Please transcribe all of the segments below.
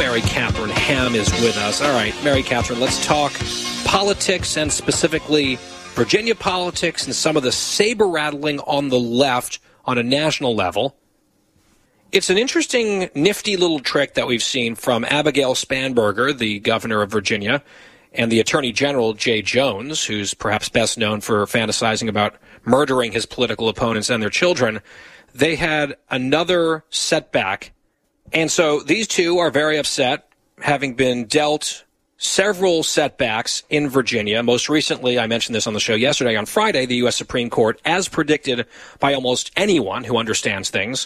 Mary Catherine Ham is with us. All right, Mary Catherine, let's talk politics and specifically Virginia politics and some of the saber-rattling on the left on a national level. It's an interesting, nifty little trick that we've seen from Abigail Spanberger, the governor of Virginia, and the Attorney General, Jay Jones, who's perhaps best known for fantasizing about murdering his political opponents and their children. They had another setback. And so these two are very upset, having been dealt several setbacks in Virginia. Most recently, I mentioned this on the show yesterday, on Friday, the U.S. Supreme Court, as predicted by almost anyone who understands things,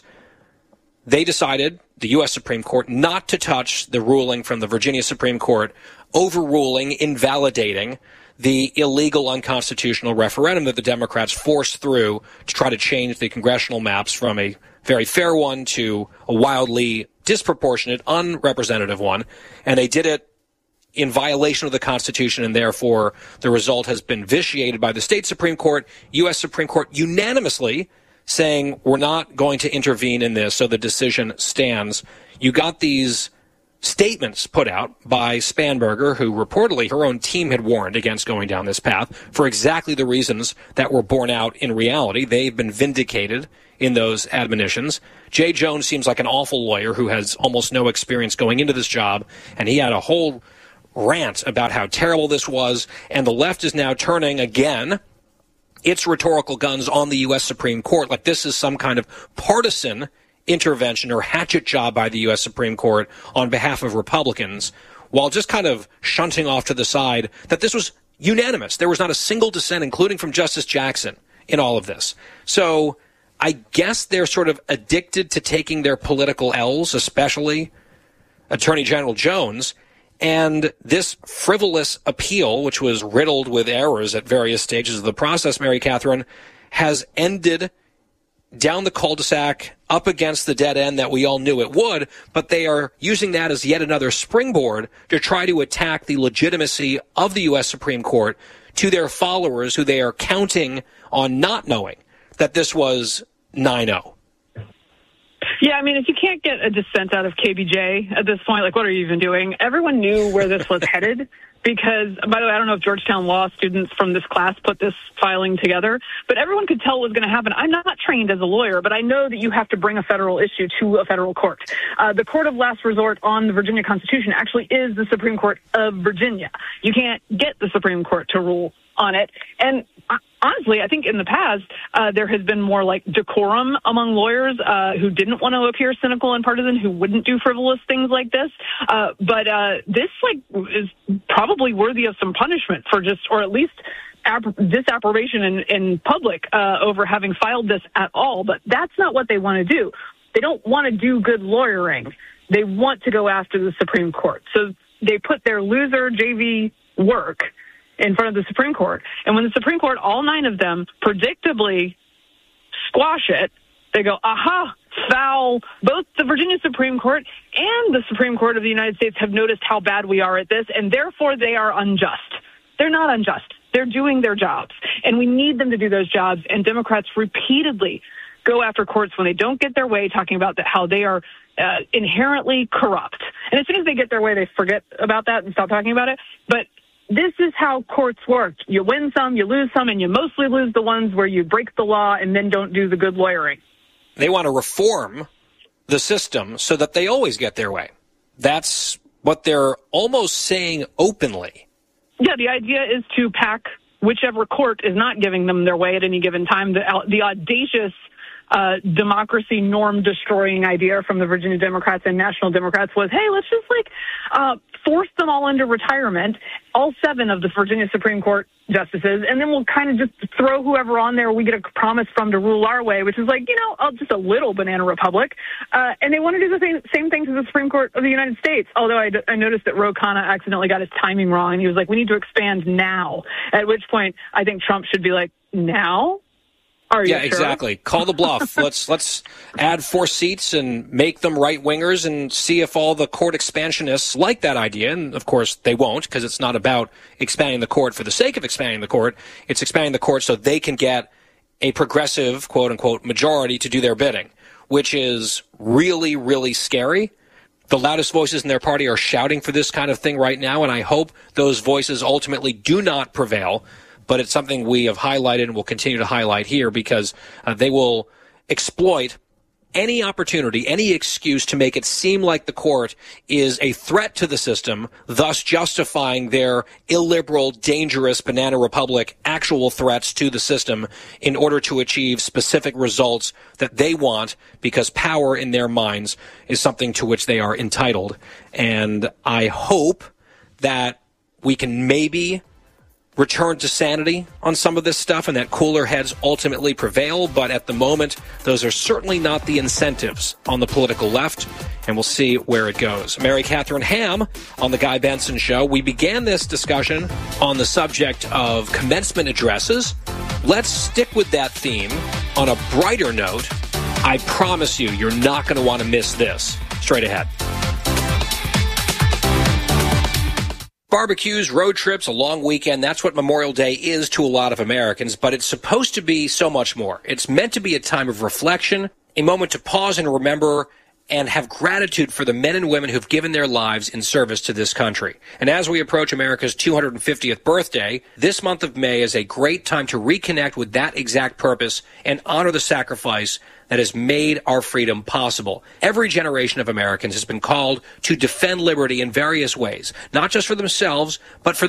they decided, the U.S. Supreme Court, not to touch the ruling from the Virginia Supreme Court overruling, invalidating the illegal unconstitutional referendum that the Democrats forced through to try to change the congressional maps from a very fair one to a wildly disproportionate, unrepresentative one. And they did it in violation of the Constitution, and therefore the result has been vitiated by the state Supreme Court, U.S. Supreme Court unanimously saying we're not going to intervene in this, so the decision stands. You got these statements put out by Spanberger, who reportedly her own team had warned against going down this path for exactly the reasons that were borne out in reality. They've been vindicated in those admonitions. Jay Jones seems like an awful lawyer who has almost no experience going into this job, and he had a whole rant about how terrible this was, and the left is now turning again its rhetorical guns on the U.S. Supreme Court, like this is some kind of partisan intervention or hatchet job by the U.S. Supreme Court on behalf of Republicans, while just kind of shunting off to the side that this was unanimous. There was not a single dissent, including from Justice Jackson, in all of this. So I guess they're sort of addicted to taking their political L's, especially Attorney General Jones. And this frivolous appeal, which was riddled with errors at various stages of the process, Mary Catherine, has ended down the cul-de-sac, up against the dead end that we all knew it would, but they are using that as yet another springboard to try to attack the legitimacy of the U.S. Supreme Court to their followers, who they are counting on not knowing that this was 9-0. Yeah, I mean, if you can't get a dissent out of KBJ at this point, like, what are you even doing? Everyone knew where this was headed because, by the way, I don't know if Georgetown law students from this class put this filing together, but everyone could tell what was going to happen. I'm not trained as a lawyer, but I know that you have to bring a federal issue to a federal court. The court of last resort on the Virginia Constitution actually is the Supreme Court of Virginia. You can't get the Supreme Court to rule on it. And honestly, I think in the past, there has been more like decorum among lawyers who didn't want to appear cynical and partisan, who wouldn't do frivolous things like this. But this is probably worthy of some punishment for just, or at least disapprobation in public over having filed this at all. But that's not what they want to do. They don't want to do good lawyering. They want to go after the Supreme Court. So they put their loser JV work in front of the Supreme Court. And when the Supreme Court, all 9 of them, predictably squash it, they go, aha, foul. Both the Virginia Supreme Court and the Supreme Court of the United States have noticed how bad we are at this, and therefore they are unjust. They're not unjust. They're doing their jobs, and we need them to do those jobs. And Democrats repeatedly go after courts when they don't get their way, talking about how they are inherently corrupt. And as soon as they get their way, they forget about that and stop talking about it. But this is how courts work. You win some, you lose some, and you mostly lose the ones where you break the law and then don't do the good lawyering. They want to reform the system so that they always get their way. That's what they're almost saying openly. Yeah, the idea is to pack whichever court is not giving them their way at any given time. The audacious democracy norm-destroying idea from the Virginia Democrats and National Democrats was, hey, let's just force them all into retirement, all 7 of the Virginia Supreme Court justices, and then we'll kind of just throw whoever on there we get a promise from to rule our way, which is just a little banana republic. And they want to do the same thing to the Supreme Court of the United States, although I noticed that Ro Khanna accidentally got his timing wrong, and he was like, we need to expand now, at which point I think Trump should be like, now? Yeah, sure? Exactly. Call the bluff. Let's add 4 seats and make them right-wingers and see if all the court expansionists like that idea. And, of course, they won't, because it's not about expanding the court for the sake of expanding the court. It's expanding the court so they can get a progressive, quote-unquote, majority to do their bidding, which is really, really scary. The loudest voices in their party are shouting for this kind of thing right now, and I hope those voices ultimately do not prevail. But it's something we have highlighted and will continue to highlight here because they will exploit any opportunity, any excuse to make it seem like the court is a threat to the system, thus justifying their illiberal, dangerous banana republic actual threats to the system in order to achieve specific results that they want, because power in their minds is something to which they are entitled. And I hope that we can maybe return to sanity on some of this stuff and that cooler heads ultimately prevail. But at the moment, those are certainly not the incentives on the political left, and we'll see where it goes. Mary Catherine Ham on The Guy Benson Show. We began this discussion on the subject of commencement addresses. Let's stick with that theme on a brighter note. I promise you, you're not going to want to miss this. Straight ahead. Barbecues, road trips, a long weekend, that's what Memorial Day is to a lot of Americans, but it's supposed to be so much more. It's meant to be a time of reflection, a moment to pause and remember and have gratitude for the men and women who've given their lives in service to this country. And as we approach America's 250th birthday, this month of May is a great time to reconnect with that exact purpose and honor the sacrifice that has made our freedom possible. Every generation of Americans has been called to defend liberty in various ways, not just for themselves, but for